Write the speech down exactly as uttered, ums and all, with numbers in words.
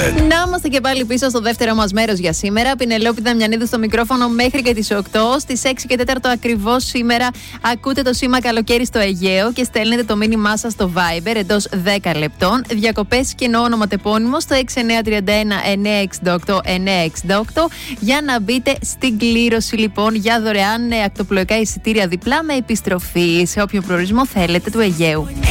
Να είμαστε και πάλι πίσω στο δεύτερο μας μέρος για σήμερα. Πινελόπη Δαμιανίδου στο μικρόφωνο μέχρι και τις οκτώ. Στις έξι και τέσσερα ακριβώς σήμερα ακούτε το σήμα καλοκαίρι στο Αιγαίο και στέλνετε το μήνυμά σας στο Viber εντός δέκα λεπτών. Διακοπές και εννοώ ονοματεπώνυμο στο έξι εννιά τρία ένα εννιά έξι οκτώ εννιά έξι οκτώ για να μπείτε στην κλήρωση λοιπόν για δωρεάν ακτοπλοϊκά εισιτήρια διπλά με επιστροφή σε όποιο προορισμό θέλετε του Αιγαίου.